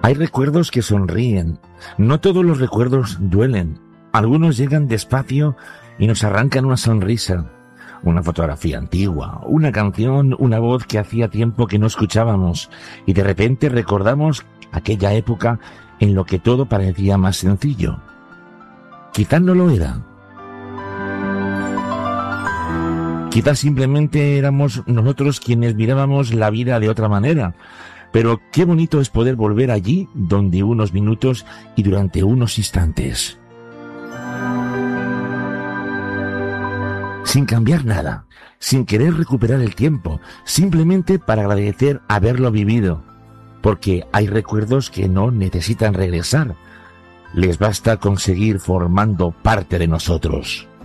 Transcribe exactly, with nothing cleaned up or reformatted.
Hay recuerdos que sonríen. No todos los recuerdos duelen. Algunos llegan despacio y nos arrancan una sonrisa. Una fotografía antigua, una canción, una voz que hacía tiempo que no escuchábamos y de repente recordamos aquella época en lo que todo parecía más sencillo. Quizás no lo era. Quizás simplemente éramos nosotros quienes mirábamos la vida de otra manera. Pero qué bonito es poder volver allí donde unos minutos y durante unos instantes. Sin cambiar nada, sin querer recuperar el tiempo, simplemente para agradecer haberlo vivido. Porque hay recuerdos que no necesitan regresar. Les basta con seguir formando parte de nosotros.